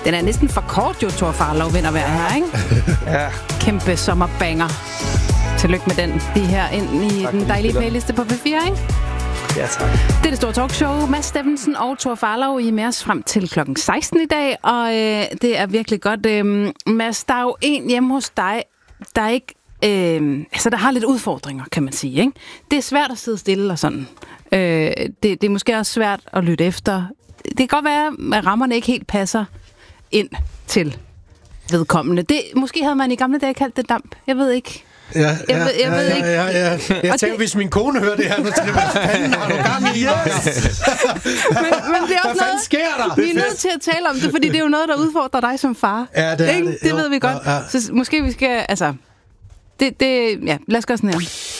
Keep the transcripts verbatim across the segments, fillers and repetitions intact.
Den er næsten for kort, jo, Thor Farlov vinder hver her, ikke? Ja. Kæmpe sommerbanger. Tillykke med den. De her ind i tak, den dejlige playliste på P fire, ikke? Ja, tak. Det er det store talkshow. Mads Steffensen og Thor Farlov, I er med os frem til klokken seksten i dag, og øh, det er virkelig godt. Øh, Mads, der er jo en hjemme hos dig, der er ikke... Øh, altså, der har lidt udfordringer, kan man sige, ikke? Det er svært at sidde stille og sådan. Øh, det, det er måske også svært at lytte efter. Det kan godt være, at rammerne ikke helt passer ind til vedkommende. Det, måske havde man i gamle dage kaldt det damp. Jeg ved ikke. Ja, ja, jeg ved, jeg ja, ved ja, ikke. ja, ja, ja. Jeg tænker, det... hvis min kone hører det her, nu tænker jeg, hvad fanden har du gang i? Yes! men, men det er også hvad fanden sker der? Vi er nødt til at tale om det, fordi det er jo noget, der udfordrer dig som far. Ja, det er ikke? det. Det jo, ved vi godt. Ja, ja. Så måske vi skal, altså... Det, det, ja, lad os gøre sådan her.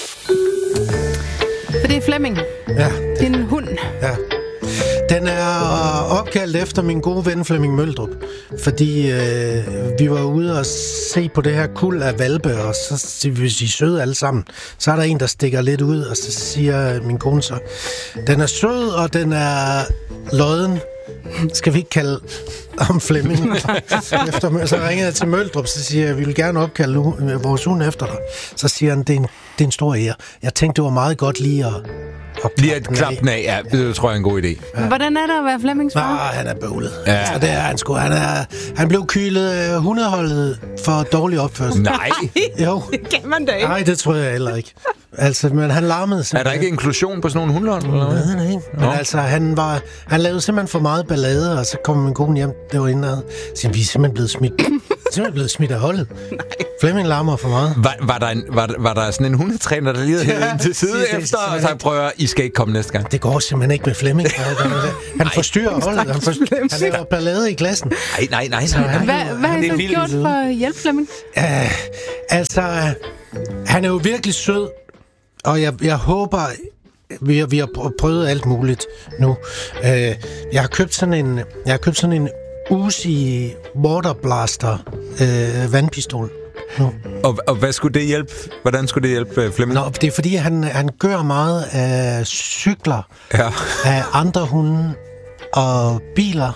For det er Flemming. Ja. Det er en hund. Ja. Den er opkaldt efter min gode ven Flemming Møldrup, fordi øh, vi var ude og se på det her kuld af hvalpe, og så, hvis de er søde alle sammen, så er der en, der stikker lidt ud, og så siger min kone så, den er sød, og den er lodden. Skal vi ikke kalde ham Flemming? Efter, så ringede jeg til Møldrup, så siger jeg, vi vil gerne opkalde vores hund efter dig. Så siger han, det er en, det er en stor ære. Jeg tænkte, det var meget godt lige at Lige at klappe den af, ja, det tror jeg er en god idé. Ja. Hvordan er det at være Flemmings far? Ah, han er bøvlet. Ja. Altså, det er han sgu. Han, er, han blev kylet hundeholdet for dårlig opførsel. Nej. Jo. Det kan man da ikke. Nej, det tror jeg heller ikke. Altså, men han larmede simpelthen. Er der ikke inklusion på sådan nogle hundehold? Nej, nej. Men Nå. altså, han, var, han lavede simpelthen for meget ballade, og så kom min kone hjem, det var indad. Så siger, vi er simpelthen blevet smidt. simpelthen blevet smidt af holdet. Flemming larmer for meget. Var, var, der en, var, var der sådan en hundetræner, der lige havde ja, til side det, efter, og så prøver, I skal ikke komme næste gang? Det går simpelthen ikke med Flemming. Han forstyrrer holdet. Han, forstyrrer, han laver ballade i klassen. Nej, nej, nej. Så han, Hvad, hvad har du gjort for at hjælpe Flemming? Uh, altså, han er jo virkelig sød, og jeg, jeg håber... Vi har, vi har prøvet alt muligt nu. Uh, jeg har købt sådan en... Jeg har købt sådan en Uzi Waterblaster uh, vandpistol. Nu. Og, og hvad skulle det hjælpe? Hvordan skulle det hjælpe Flemming? Nå, det er fordi, han, han gør meget af cykler, ja. af andre hunde og biler.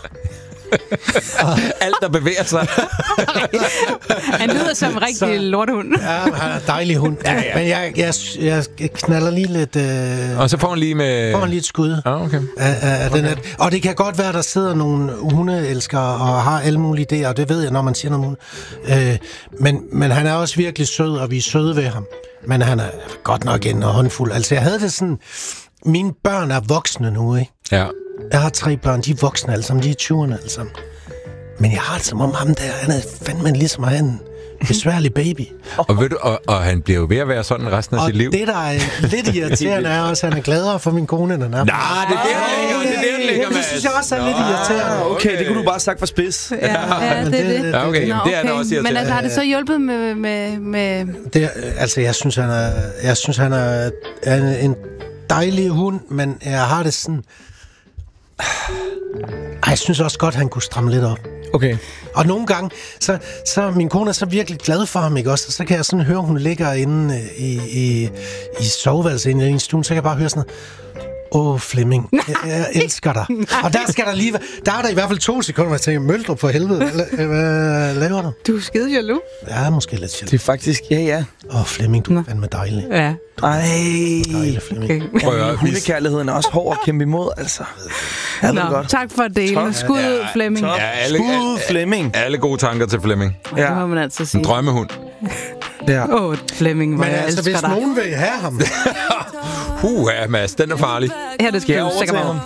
og alt, der bevæger sig. Han lyder som en rigtig så, lortehund. Ja, han er en dejlig hund. Ja, ja. Men jeg, jeg, jeg knaller lige lidt... Øh, og så får han lige med... Får han lige et skud. Ah, okay. Af, af okay. Den her. Og det kan godt være, der sidder nogle hundeelskere og har alle mulige idéer, og det ved jeg, når man siger noget hunde. Øh, men, men han er også virkelig sød, og vi er søde ved ham. Men han er godt nok en håndfuld. Altså, jeg havde det sådan... Mine børn er voksne nu, ikke? Ja. Jeg har tre børn, de er voksne alle sammen, de er tyverne alle sammen. Men jeg har det som om ham der, han er fandme ligesom at have en besværlig baby. Og, ved du, og, og han bliver jo ved at være sådan resten af og sit liv. Og det, der er lidt irriterende, er også, at han er gladere for min kone, end han er. Nej, det er det, det, det, det ligger med. Det synes jeg også er lidt irriterende. Okay, okay, det kunne du bare sagt for spids. Ja, ja, det er det. Ja, okay, Nå, det er okay. da også irriterende. Men altså, har det så hjulpet med... med, med... Det, altså, jeg synes, han er, jeg synes, han er, er en, en dejlig hund, men jeg har det sådan... Ej, jeg synes også godt, han kunne stramme lidt op. Okay. Og nogle gange, så, så min kone er så virkelig glad for ham, ikke også? Og så kan jeg sådan høre, hun ligger inde i, i, i soveværelset inde i en stue, så kan jeg bare høre sådan noget. Åh, oh, Flemming, jeg, jeg elsker dig. Og der skal der lige... Der er der i hvert fald to sekunder, hvor jeg tænker, Møldrup for helvede, hvad, hvad laver du? Du er skide jaloux. Ja, måske lidt sjældent. Det er faktisk, ja, ja. Åh, oh, Flemming, du er fandme dejlig. Ja. Ej. Dejlig, Flemming. Okay. Ja, hundekærligheden er også hård at kæmpe imod, altså. Ja, Nå, godt. tak for at dele. Skud ud, ja, Flemming. Ja, alle, Skud Flemming. Alle gode tanker til Flemming. Ja. Det må man altså sige. En drømmehund. Ja. Åh, oh, Flemming, hvor men jeg altså, elsker hvis dig. nogen vil have ham... Huh, ja, Mads, den er farlig. Her er det Skal jeg sikkert overtage ham?